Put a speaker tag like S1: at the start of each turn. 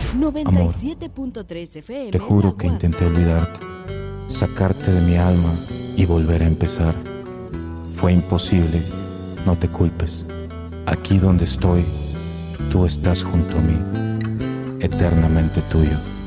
S1: Amor,
S2: 97.3 FM.
S1: te juro que intenté olvidarte, sacarte de mi alma y volver a empezar. Fue imposible, no te culpes. Aquí donde estoy, tú estás junto a mí, eternamente tuyo.